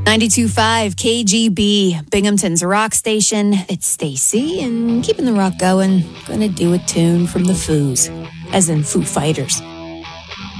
92.5 KGB, Binghamton's rock station. It's Stacy and keeping the rock going. Gonna do a tune from the Foos, as in Foo Fighters.